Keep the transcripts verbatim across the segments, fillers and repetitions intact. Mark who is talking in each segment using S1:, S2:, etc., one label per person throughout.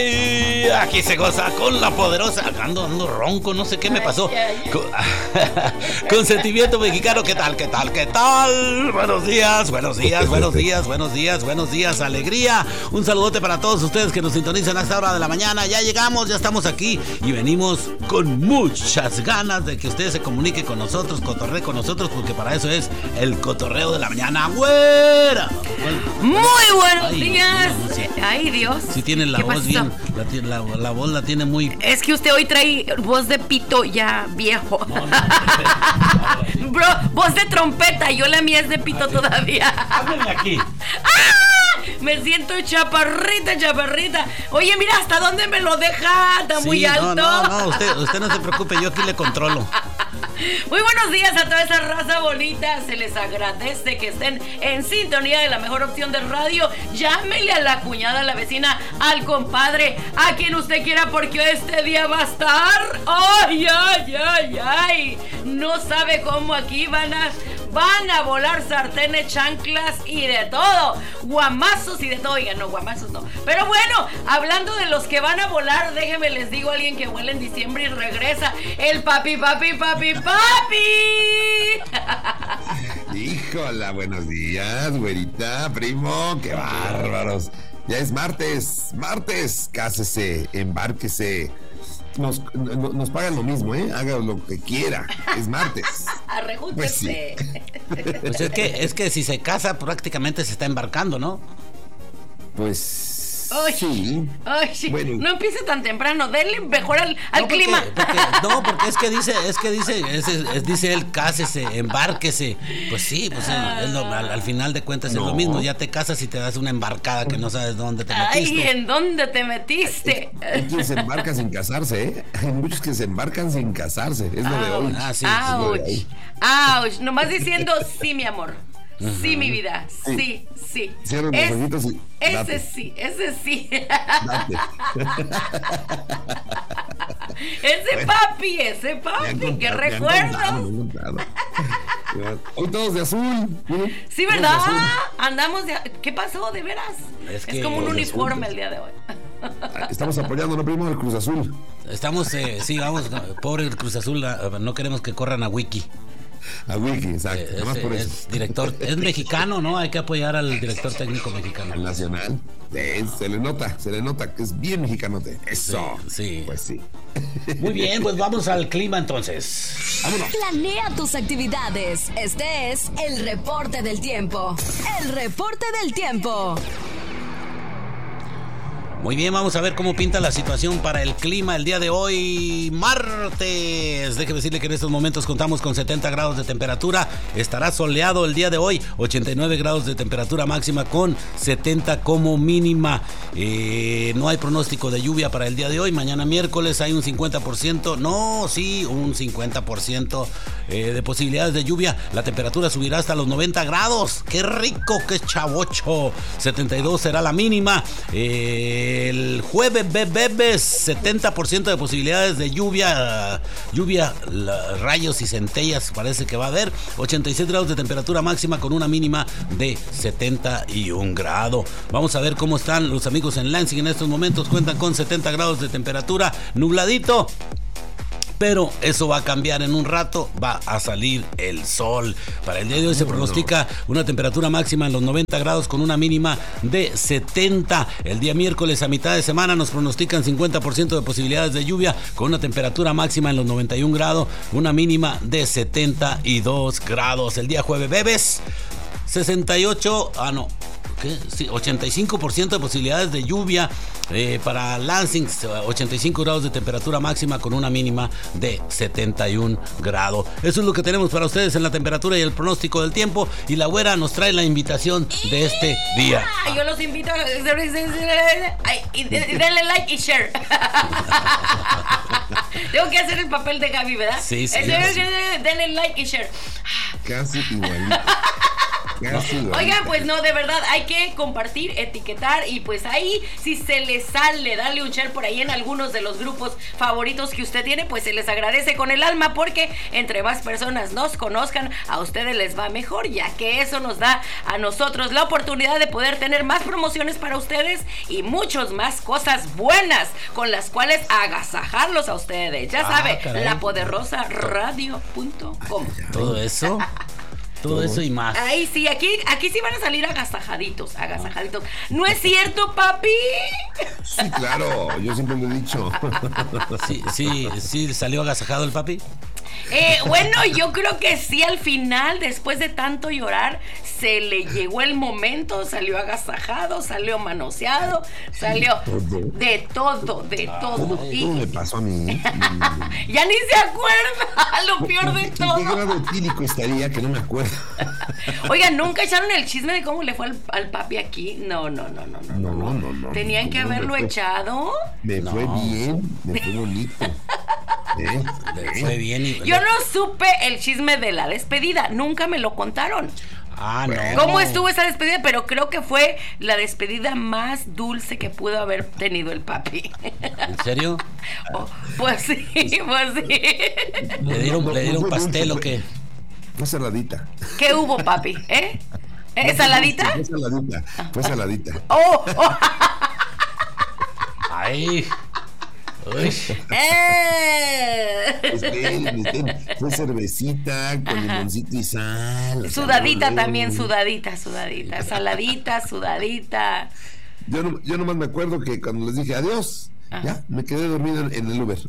S1: Y aquí se goza con la poderosa. Ando, ando ronco, no sé qué me pasó. Con, con sentimiento mexicano, ¿qué tal? ¿Qué tal? ¿Qué tal? Buenos días, buenos días, buenos días, buenos días, buenos días, alegría. Un saludote para todos ustedes que nos sintonizan a esta hora de la mañana. Ya llegamos, ya estamos aquí y venimos con muchas ganas de que ustedes se comuniquen con nosotros, cotorreen con nosotros, porque para eso es el cotorreo de la mañana. ¡Güera!
S2: Muy buenos
S1: Ay,
S2: días.
S1: no, no, sí.
S2: Ay, Dios.
S1: Sí tiene la
S2: ¿Qué
S1: voz
S2: pasó?
S1: bien, la, la, la voz la tiene muy...
S2: Es que usted hoy trae voz de pito ya viejo.
S1: No, no,
S2: Bro, voz de trompeta. Yo la mía es de pito todavía.
S1: Hábleme aquí.
S2: ¡Ah! Me siento chaparrita, chaparrita. Oye, mira, ¿hasta dónde me lo deja? Está
S1: Sí,
S2: muy alto.
S1: No, no, no, usted, usted no se preocupe, yo aquí le controlo.
S2: Muy buenos días a toda esa raza bonita. Se les agradece que estén en sintonía de la mejor opción de radio. Llámele a la cuñada, a la vecina, al compadre, a quien usted quiera, porque este día va a estar... ¡Ay, ay, ay, ay! No sabe cómo aquí van a... Van a volar sartenes, chanclas y de todo. Guamazos y de todo. Oigan, no, guamazos no. Pero bueno, hablando de los que van a volar, déjenme les digo a alguien que vuela en diciembre y regresa. El papi, papi, papi, papi.
S3: Híjola, buenos días, güerita, primo. Qué bárbaros. Ya es martes, martes. Cásese, embárquese. Nos, nos, nos pagan lo mismo, ¿eh? Haga lo que quiera. Es martes.
S2: Arrejúntese.
S3: Pues sí.
S1: Pues es que, es que si se casa prácticamente se está embarcando, ¿no?
S3: Pues
S2: Ay,
S3: sí.
S2: Ay, sí.
S3: Bueno.
S2: No empiece tan temprano. Denle mejor al, al
S1: No, porque,
S2: clima.
S1: porque, no, porque es que dice, es que dice, es, es, dice él, cásese, embárquese. Pues sí, pues es lo, al, al final de cuentas
S3: No.
S1: es lo mismo. Ya te casas y te das una embarcada que no sabes dónde te metiste.
S2: Ay, ¿en dónde te metiste?
S3: Hay quien se embarca sin casarse, ¿eh? Hay muchos que se embarcan sin casarse. Es lo de hoy.
S1: Ah, sí.
S2: Ouch, ouch. Nomás diciendo sí, mi amor. Sí, mi vida. Sí, sí.
S3: Cierra los
S2: Es-
S3: ojitos y
S2: Ese
S3: date.
S2: sí, ese sí.
S3: Date.
S2: Ese papi, ese
S3: Me han
S2: papi,
S3: contado,
S2: qué
S3: me han
S2: recuerdos.
S3: contado, me han contado. Hoy todos de azul. Miren,
S2: Sí,
S3: todos de
S2: ¿verdad?
S3: azul.
S2: Andamos de... ¿Qué pasó, de veras?
S1: Es
S2: Es,
S1: que-
S2: como un
S3: Todos de
S2: uniforme
S3: azul.
S2: el día de hoy.
S3: Estamos apoyando, ¿no, primo? El Cruz Azul.
S1: Estamos, eh, sí, vamos, pobre el Cruz Azul, ah, no queremos que corran a Wiki.
S3: A Wiki, exacto.
S1: Eh,
S3: Nada más
S1: es,
S3: por eso.
S1: es director, es mexicano, ¿no? Hay que apoyar al director técnico mexicano.
S3: Al Nacional. Eh, se le nota, se le nota que es bien mexicanote. Eso.
S1: Sí, sí.
S3: Pues sí.
S1: Muy bien, pues vamos al clima entonces.
S3: Vámonos.
S4: Planea tus actividades. Este es el reporte del tiempo. El reporte del tiempo.
S1: Muy bien, vamos a ver cómo pinta la situación para el clima el día de hoy, martes. Déjeme decirle que en estos momentos contamos con setenta grados de temperatura. Estará soleado el día de hoy, ochenta y nueve grados de temperatura máxima con setenta como mínima. Eh, no hay pronóstico de lluvia para el día de hoy. Mañana miércoles hay un cincuenta por ciento, no, sí, un cincuenta por ciento eh, de posibilidades de lluvia. La temperatura subirá hasta los noventa grados. ¡Qué rico, qué chavocho! setenta y dos será la mínima. Eh... El jueves, bebés, setenta por ciento de posibilidades de lluvia, lluvia, la, rayos y centellas parece que va a haber. ochenta y seis grados de temperatura máxima con una mínima de setenta y un grado. Vamos a ver cómo están los amigos en Lansing en estos momentos. Cuentan con setenta grados de temperatura, nubladito. Pero eso va a cambiar en un rato, va a salir el sol. Para el día de hoy se pronostica una temperatura máxima en los noventa grados con una mínima de setenta. El día miércoles a mitad de semana nos pronostican cincuenta por ciento de posibilidades de lluvia con una temperatura máxima en los noventa y un grados, una mínima de setenta y dos grados. El día jueves, bebés, sesenta y ocho, ah no, ¿qué? Sí, ochenta y cinco por ciento de posibilidades de lluvia eh, para Lansing, ochenta y cinco grados de temperatura máxima con una mínima de setenta y un grados. Eso es lo que tenemos para ustedes en la temperatura y el pronóstico del tiempo. Y la güera nos trae la invitación de este día.
S2: Ah, yo los invito a... Ay, y de- y denle like y share. Tengo que hacer el papel de Gaby, ¿verdad?
S1: Sí, sí,
S2: Eh,
S1: sí.
S2: Denle like y share.
S3: Casi igualito. Casi igualita.
S2: Oigan, pues no, de verdad, hay que compartir, etiquetar y pues ahí, si se les sale, darle un share por ahí en algunos de los grupos favoritos que usted tiene, pues se les agradece con el alma, porque entre más personas nos conozcan, a ustedes les va mejor, ya que eso nos da a nosotros la oportunidad de poder tener más promociones para ustedes y muchos más cosas buenas con las cuales agasajarlos a ustedes. Ya
S1: Ah,
S2: sabe,
S1: caray.
S2: la poderosa radio punto com.
S1: Todo eso, todo eso y más.
S2: Ay, sí, aquí, aquí sí van a salir agasajaditos, agasajaditos. ¿No es cierto, papi?
S3: Sí, claro, yo siempre lo he dicho.
S1: Sí, sí, sí, salió agasajado el papi.
S2: Eh, bueno, yo creo que sí, al final, después de tanto llorar, se le llegó el momento, salió agasajado, salió manoseado, salió de todo, de todo.
S3: ¿Cómo,
S2: Y
S3: cómo me pasó a mí?
S2: ya ni se acuerda, lo peor de
S3: ¿En qué
S2: todo.
S3: grado etílico estaría que no me acuerdo?
S2: Oigan, ¿nunca echaron el chisme de cómo le fue al, al papi aquí? No, no, no, no, no.
S3: No, no, no, no.
S2: Tenían que
S3: No, me
S2: haberlo
S3: fue-
S2: echado.
S3: Me fue
S1: No.
S3: bien, me fue bonito. ¿Eh?
S1: Le fue bien y...
S2: Yo no supe el chisme de la despedida, nunca me lo contaron.
S1: Ah, no.
S2: ¿Cómo estuvo esa despedida? Pero creo que fue la despedida más dulce que pudo haber tenido el papi.
S1: ¿En serio?
S2: Oh, pues sí, pues sí.
S1: ¿Le dieron,
S3: No,
S1: ¿le dieron
S3: no fue
S1: pastel
S3: dulce,
S1: o qué?
S3: Fue saladita.
S2: ¿Qué hubo, papi? ¿Eh? ¿Eh, ¿Saladita?
S3: Fue saladita, fue saladita.
S2: Oh, oh.
S1: Ay. Uy.
S2: Eh.
S3: Estén, estén. Fue cervecita con limoncito y sal. o sea,
S2: Sudadita
S3: no, no,
S2: también,
S3: no.
S2: sudadita, sudadita. Saladita, sudadita.
S3: Yo, no, yo nomás me acuerdo que cuando les dije adiós,
S2: Ajá.
S3: ya me quedé dormido en, en el Uber.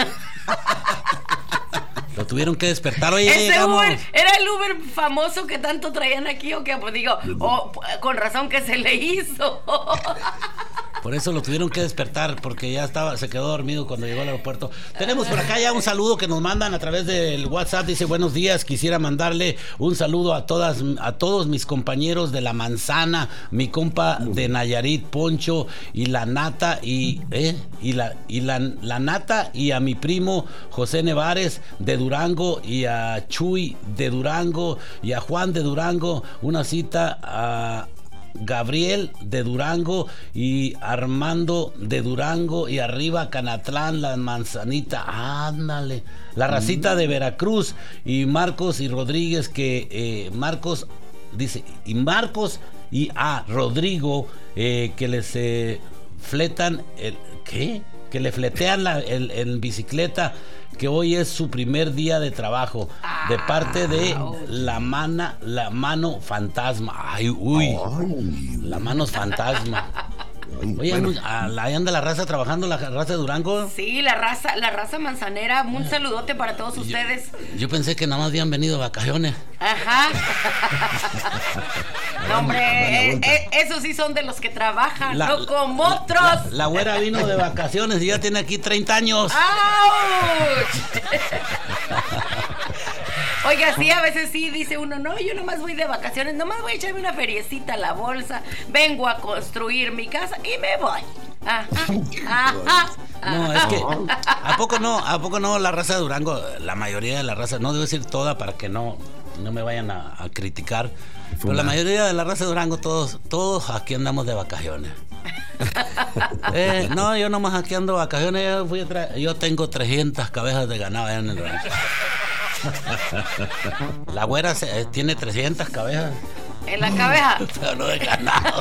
S1: Lo tuvieron que despertar. Oye,
S2: Ese
S1: llegamos.
S2: Uber, ¿era el Uber famoso que tanto traían aquí o qué? Pues digo, oh, con razón que se le hizo.
S1: Por eso lo tuvieron que despertar, porque ya estaba, se quedó dormido cuando llegó al aeropuerto. Tenemos por acá ya un saludo que nos mandan a través del WhatsApp. Dice, buenos días, quisiera mandarle un saludo a todas, a todos mis compañeros de La Manzana, mi compa de Nayarit, Poncho, y la Nata, y, ¿eh? y, la, y la, la Nata, y a mi primo José Nevares de Durango, y a Chuy de Durango, y a Juan de Durango, una cita a Gabriel de Durango y Armando de Durango, y arriba Canatlán, La Manzanita, ándale, la racita de Veracruz, y Marcos y Rodríguez, que eh, Marcos dice, y Marcos y a Rodrigo, eh, que les eh, fletan el, ¿qué? Que le fletean la, el, en bicicleta, que hoy es su primer día de trabajo, de parte de la mana, la mano fantasma. Ay, uy,
S3: Ay,
S1: la mano fantasma.
S3: ay,
S1: Oye,
S3: bueno,
S1: anu- ahí anda la raza trabajando, la raza de Durango.
S2: Sí, la raza, la raza manzanera, un saludote para todos ustedes.
S1: Yo pensé que nada más habían venido de vacaciones.
S2: Ajá. No, hombre,
S3: Buena
S2: eh,
S3: vuelta.
S2: eh, esos sí son de los que trabajan,
S1: La-
S2: no como
S1: la-
S2: otros.
S1: La, la güera vino de vacaciones y ya tiene aquí treinta años.
S2: ¡Auch! Oiga, sí, a veces sí dice uno, no, yo nomás voy de vacaciones, nomás voy a echarme una feriecita a la bolsa, vengo a construir mi casa y me voy. Ajá, ajá.
S1: No, es que ¿a poco no? ¿A poco no la raza de Durango? La mayoría de la raza, no debo decir toda para que no, no me vayan a, a criticar. Pero la mayoría de la raza de Durango, todos, todos aquí andamos de vacaciones. Eh, no, yo nomás aquí ando de vacaciones. Yo, fui a tra- yo tengo trescientas cabezas de ganado allá en el rancho. La güera se- eh, tiene trescientas cabezas,
S2: En la cabeza.
S1: pero no de ganado.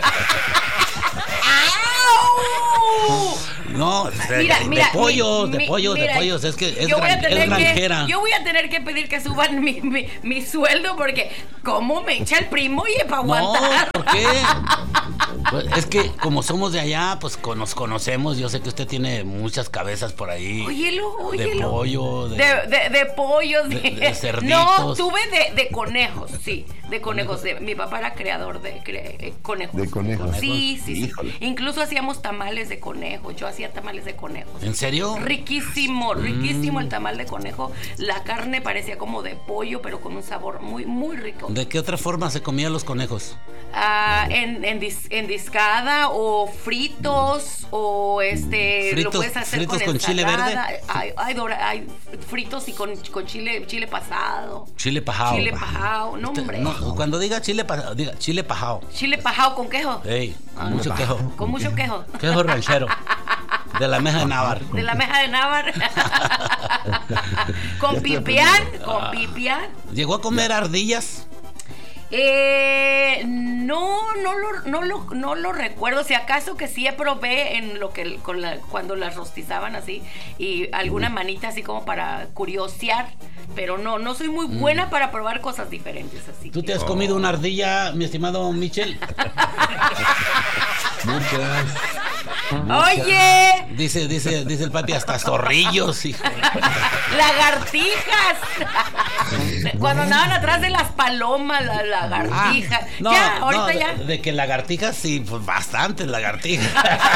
S2: ¡Au!
S1: No, de,
S2: Mira,
S1: de-
S2: mira,
S1: de pollos,
S2: mi-
S1: de
S2: mi-
S1: pollos,
S2: mira,
S1: de pollos. Es que es,
S2: yo voy a
S1: gran- es
S2: tener
S1: granjera.
S2: que, yo voy a tener que pedir que suban mi, mi, mi sueldo porque ¿cómo me echa el primo y para
S1: No,
S2: aguantar?
S1: ¿por qué? Pues es que como somos de allá, pues con- nos conocemos. Yo sé que usted tiene muchas cabezas por ahí.
S2: Óyelo,
S1: De
S2: óyelo.
S1: pollo, de...
S2: De, de, de pollos, de,
S1: de- de cerditos.
S2: No, tuve de, de conejos, sí, de conejos. De, mi papá era creador de cre- eh, conejos.
S3: de conejos.
S2: Sí, sí, sí.
S3: Híjole.
S2: Incluso hacíamos tamales de conejo. Yo hacía tamales de conejos.
S1: ¿En serio?
S2: Riquísimo, riquísimo
S1: Mm.
S2: el tamal de conejo. La carne parecía como de pollo, pero con un sabor muy, muy rico.
S1: ¿De qué otra forma se comían los conejos?
S2: uh, en, en, dis, en discada o fritos o este
S1: fritos,
S2: lo puedes hacer
S1: fritos
S2: con,
S1: con chile verde.
S2: Hay, hay, dora, hay fritos y con, con chile chile pasado.
S1: Chile pajao.
S2: Chile pajao, no hombre.
S1: No, cuando diga chile pajao, diga chile pajao.
S2: Chile pajao con quejo.
S1: Ey, con mucho quejo.
S2: Con mucho quejo.
S1: Quejo ranchero. De la meja de návar.
S2: De la meja de návar. Con pipián, con pipián.
S1: ¿Llegó a comer ardillas?
S2: Eh, no, no lo, no lo, no lo recuerdo. Si acaso que sí probé en lo que con la, cuando las rostizaban así y alguna manita así como para curiosear, pero no, no soy muy buena mm. para probar cosas diferentes así.
S1: ¿Tú
S2: que...
S1: te has comido una ardilla, mi estimado Michel?
S3: Muchas.
S2: Oye,
S1: dice, dice, dice el papi hasta zorrillos, hijo.
S2: Lagartijas. Cuando andaban atrás de las palomas, las lagartijas. Ah,
S1: no,
S2: ya, ahorita
S1: no,
S2: ya.
S1: De, de que lagartijas, sí, pues bastantes lagartijas.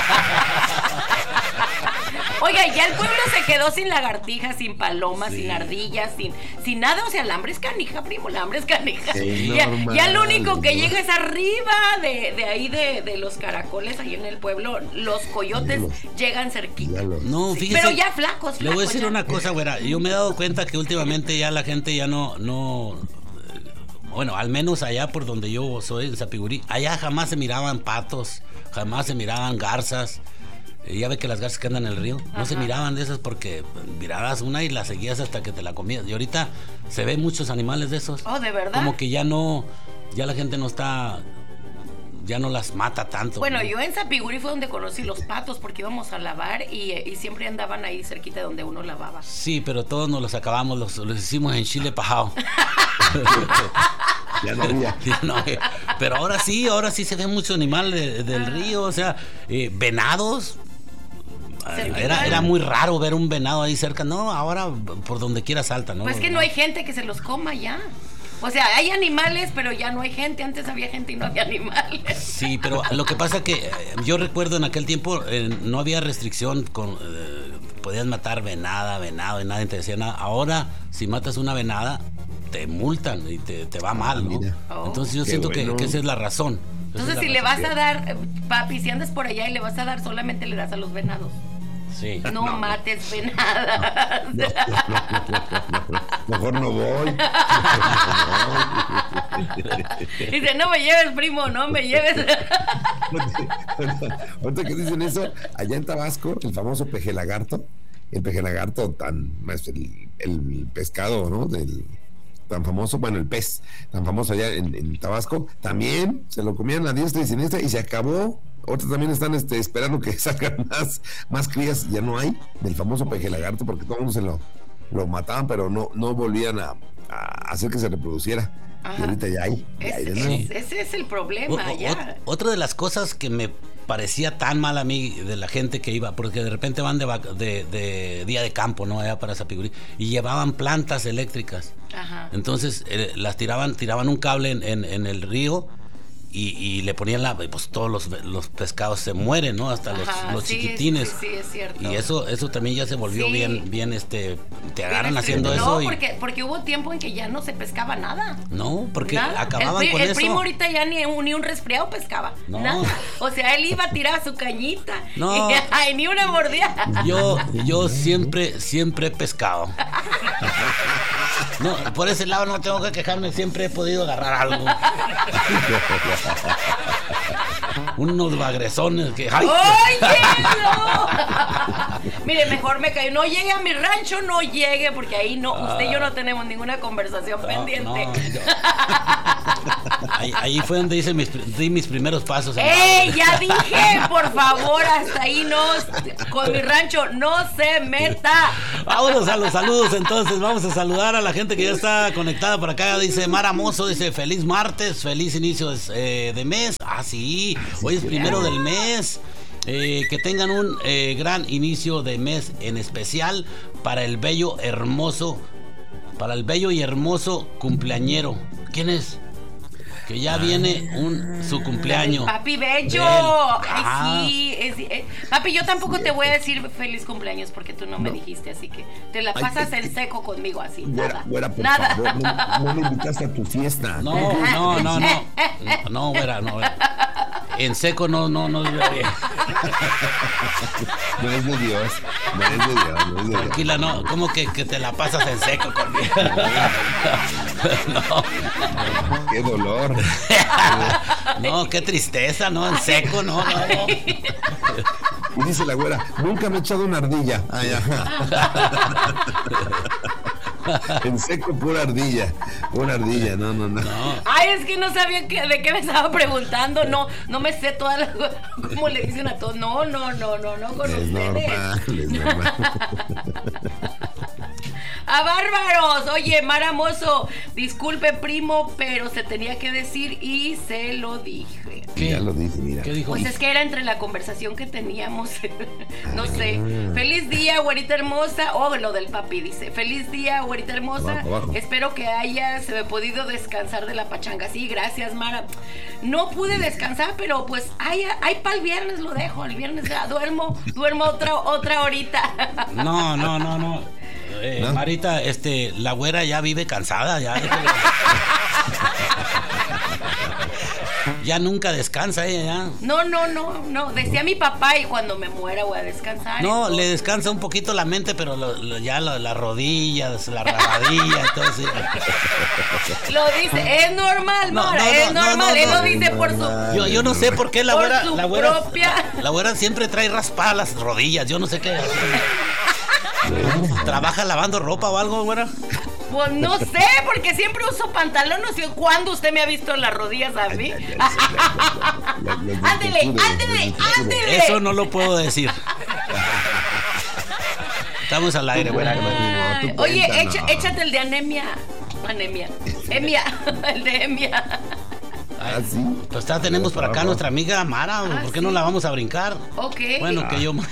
S2: Oiga, ya el pueblo se quedó sin lagartijas, sin palomas, sí. sin ardillas, sin, sin nada. O sea, el hambre es canija, primo, el hambre es canija. Sí, ya, normal, ya lo único que llega es arriba de, de ahí de, de los caracoles, ahí en el pueblo. Los coyotes los, llegan cerquita.
S1: No, fíjese.
S2: Pero ya flacos, flacos.
S1: Le voy a decir
S2: ya.
S1: una cosa, güera. Yo me he dado cuenta que últimamente ya la gente ya no... no bueno, al menos allá por donde yo soy, en Sapigurí, allá jamás se miraban patos, jamás se miraban garzas. Ya ve que las garzas que andan en el río, Ajá. no se miraban de esas porque mirabas una y la seguías hasta que te la comías. Y ahorita se ven muchos animales de esos.
S2: Oh, ¿de verdad?
S1: Como que ya no, ya la gente no está, ya no las mata tanto.
S2: Bueno,
S1: ¿no?
S2: yo en Sapigurí fue donde conocí los patos porque íbamos a lavar y, y siempre andaban ahí cerquita de donde uno lavaba.
S1: Sí, pero todos nos los acabamos, los, los hicimos en chile pajao.
S3: Ya no había.
S1: No, eh, pero ahora sí, ahora sí se ven muchos animales de, del ah. río, o sea, eh, venados. Era, era muy raro ver un venado ahí cerca. No, ahora por donde quiera salta, ¿no?
S2: Pues que no hay gente que se los coma ya. O sea, hay animales, pero ya no hay gente. Antes había gente y no había animales.
S1: Sí, pero lo que pasa que eh, yo recuerdo en aquel tiempo eh, no había restricción con... Eh, podías matar venada, venado y nadie te decía nada. Ahora, si matas una venada, te multan y te, te va mal, ¿no?
S2: Oh.
S1: Entonces yo siento bueno. que, que esa es la razón.
S2: Entonces, si le vas a dar, papi, si andas por allá y le vas a dar, solamente le das a los venados.
S1: Sí.
S2: No, no mates venadas.
S3: No, no, no, no, mejor no voy.
S2: Dice, no me lleves, primo, no me lleves.
S3: Ahorita que dicen eso, allá en Tabasco, el famoso peje lagarto, el peje lagarto tan, el, el pescado, ¿no? Del tan famoso, bueno, el pez tan famoso allá en, en Tabasco, también se lo comían a diestra y siniestra y se acabó. Otros también están este, esperando que salgan más, más crías, ya no hay, del famoso peje lagarto, porque todo el mundo se lo, lo mataban, pero no, no volvían a, a hacer que se reproduciera. Ajá. Y ahorita ya hay. Ya
S2: es,
S3: hay de
S2: es, ese es el problema.
S1: O,
S2: ya.
S1: o, otra de las cosas que me parecía tan mal a mí de la gente que iba, porque de repente van de, de, de día de campo, ¿no? Allá para Sapigurí, y llevaban plantas eléctricas.
S2: Ajá.
S1: Entonces eh, las tiraban, tiraban un cable en, en, en el río. Y, y le ponían la, pues todos los, los pescados se mueren, ¿no? Hasta los, Ajá, los
S2: sí,
S1: chiquitines.
S2: Sí, sí, es cierto.
S1: Y eso, eso también ya se volvió sí. bien, bien, este, te agarran
S2: bien
S1: haciendo
S2: no,
S1: eso.
S2: No, porque, porque hubo tiempo en que ya no se pescaba nada.
S1: No, porque nada. acababan
S2: el,
S1: con
S2: el
S1: eso.
S2: El primo ahorita ya ni un, ni un resfriado pescaba. No. Nada. O sea, él iba a tirar su cañita.
S1: No.
S2: Y, ay, ni una mordida.
S1: Yo, yo siempre, siempre he pescado. No, por ese lado no tengo que quejarme, siempre he podido agarrar algo. Unos bagrezones que... ¡ay!
S2: ¡Oye, no! Mire, mejor me cayó. No llegue a mi rancho, no llegue, porque ahí no, usted y yo no tenemos ninguna conversación no, pendiente. No, yo...
S1: ahí, ahí fue donde hice mis, di mis primeros pasos.
S2: ¡Ey! Ya dije, por favor, hasta ahí no, con mi rancho no se meta.
S1: Vámonos a los saludos entonces. Vamos a saludar a la gente que ya está conectada por acá. Dice Mara Mozo, dice feliz martes, feliz inicio eh, de mes. Ah, sí, hoy es primero del mes. Eh, que tengan un eh, gran inicio de mes, en especial para el bello, hermoso, para el bello y hermoso cumpleañero. ¿Quién es? que ya viene un su cumpleaños.
S2: Papi Bello. Ay,
S1: ah.
S2: sí. Es, es, papi, yo tampoco sí. te voy a decir feliz cumpleaños porque tú no, no. me dijiste, así que te la pasas ay, en seco conmigo, así.
S3: Güera,
S2: nada.
S3: Güera, por
S2: nada.
S3: favor, no, no me invitaste a tu fiesta.
S1: No, no, no, no. No, no, güera, no. En seco no, no, no. No
S3: es de Dios. No es de Dios. No es de Dios.
S1: Tranquila, no. ¿Cómo que, que te la pasas en seco conmigo? No.
S3: Qué dolor.
S1: No, qué tristeza, no, en seco, no, no, no.
S3: Y dice la güera, nunca me he echado una ardilla. Ay, ajá. En seco, pura ardilla. Pura ardilla, no, no, no.
S2: Ay, es que no sabía que, de qué me estaba preguntando. No, no me sé todas las. ¿Cómo le dicen a todos? No, no, no, no, no con
S3: es
S2: ustedes.
S3: Normal, es normal.
S2: ¡A bárbaros! Oye, Mara Mozo, disculpe, primo, pero se tenía que decir y se lo dije.
S3: ¿Qué? Ya lo dije, mira.
S1: ¿Qué dijo?
S2: Pues es que era entre la conversación que teníamos. No sé. Feliz día, güerita hermosa. Oh, lo del papi dice. Feliz día, güerita hermosa.
S3: Abajo, abajo.
S2: Espero que hayas podido descansar de la pachanga. Sí, gracias, Mara. No pude descansar, pero pues hay, hay para el viernes lo dejo. El viernes ya duermo, duermo otra, otra horita.
S1: No, no, no, no. Eh, ¿No? Marita, este, la güera ya vive cansada, ya. Ya nunca descansa ella, ya.
S2: No, no, no, no. Decía mi papá y cuando me muera voy a descansar.
S1: No, le descansa un poquito la mente, pero lo, lo, ya lo, las rodillas, la rabadilla, todo eso.
S2: Lo dice, es normal,
S1: no,
S2: Mara,
S1: no, no,
S2: es normal,
S1: no, no,
S2: él
S1: no,
S2: lo dice
S3: no,
S2: por
S3: no,
S2: su...
S3: no,
S1: Yo, yo no sé por qué la
S2: por
S1: güera,
S2: su
S1: la güera,
S2: propia...
S1: la güera siempre trae raspadas las rodillas, yo no sé qué. ¿Trabaja lavando ropa o algo, güera?
S2: Pues no sé, porque siempre uso pantalón. No sé cuándo usted me ha visto en las rodillas a mí. Ándele, ándele, ándele.
S1: Eso no lo puedo decir. Estamos al aire, güera.
S2: Ay, oye, echa, échate el de anemia. Anemia. Emia. El de Emia.
S3: ¿Ah, sí?
S1: Pues ya tenemos por acá a nuestra amiga Mara.
S2: Ah,
S1: ¿Por qué
S2: ¿sí?
S1: no la vamos a brincar?
S2: Ok.
S1: Bueno, que yo...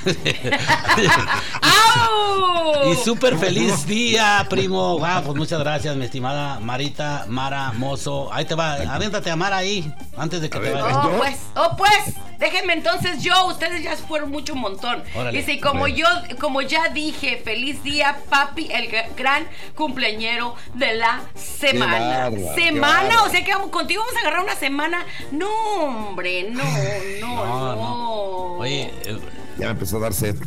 S2: ¡Au!
S1: Y súper feliz día, primo. Wow, pues muchas gracias, mi estimada Marita, Mara, Mozo. Ahí te va, aviéntate a Mara ahí, antes de que
S3: A
S1: te
S3: ver,
S1: vayas.
S2: Oh, pues, oh, pues, déjenme entonces yo, ustedes ya fueron mucho un montón.
S1: Órale.
S2: Dice, y como yo, como ya dije, feliz día, papi, el gran cumpleañero de la semana.
S3: Qué bárbaro,
S2: semana,
S3: qué
S2: o sea que vamos, contigo vamos a agarrar una semana. No, hombre, no, no, no.
S1: No, no. Oye, eh,
S3: Ya me empezó a dar sed.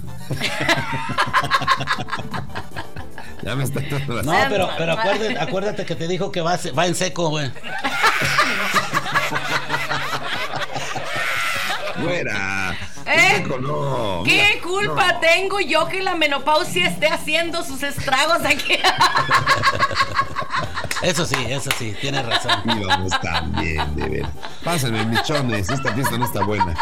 S3: Ya me está dando la
S1: no,
S3: sed.
S1: pero, pero acuérdate, acuérdate que te dijo que va, va en seco, güey.
S3: Fuera.
S2: ¿Eh?
S3: No,
S2: ¿Qué
S3: mira,
S2: culpa
S3: no.
S2: tengo yo que la menopausia esté haciendo sus estragos aquí?
S1: Eso sí, eso sí, tienes razón.
S3: Y vamos tan bien, de ver. Pásenme, michones, esta fiesta no está buena.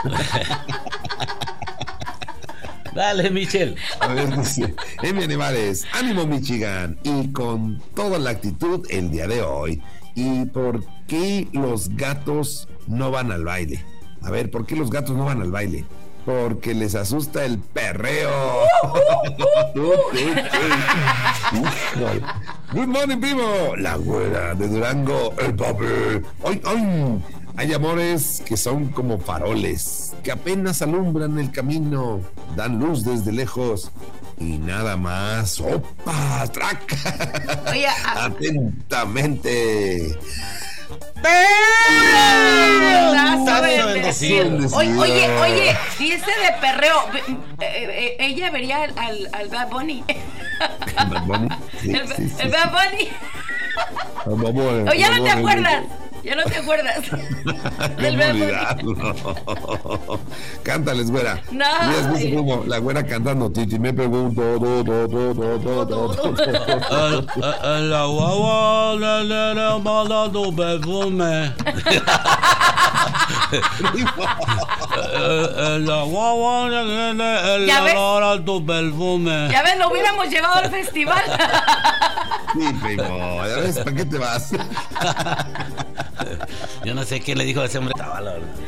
S1: Dale, Michelle.
S3: A ver, dice, Emi Animales, ánimo Michigan, y con toda la actitud el día de hoy. ¿Y por qué los gatos no van al baile? A ver, ¿por qué los gatos no van al baile? Porque les asusta el perreo. Good morning, primo. La güera de Durango, el papi. ¡Ay, ay! Hay amores que son como faroles, que apenas alumbran el camino, dan luz desde lejos y nada más. ¡Opa! ¡Traca!
S2: Oye, a-
S3: atentamente.
S2: Tazo
S1: Tazo
S2: bendecido.
S3: bendecido.
S2: Oye, oye, oye, dice de perreo. eh, eh, ella vería al, al, al Bad Bunny.
S3: Bad Bunny. Sí,
S2: El,
S3: sí, sí,
S2: el
S3: sí.
S2: Bad Bunny.
S3: Bad Bunny,
S2: O ya no te
S3: Bad Bunny.
S2: acuerdas. Ya no te acuerdas. Del Bad Bunny.
S3: olvidarlo. Cántales, güera.
S2: No.
S3: Mira, es muy como la güera cantando. Titi me pregunto. Do, do, do, do, do, do, do.
S1: El- el- La guagua le le le manda tu perfume. El- el- La guagua le le le le
S2: ¿Ya ves?
S1: adora tu perfume.
S2: Ya ves, lo hubiéramos llevado al festival.
S3: Sí, primo. Ya ves, ¿para qué te vas?
S1: Yo no sé quién le dijo a ese hombre. Estaba la-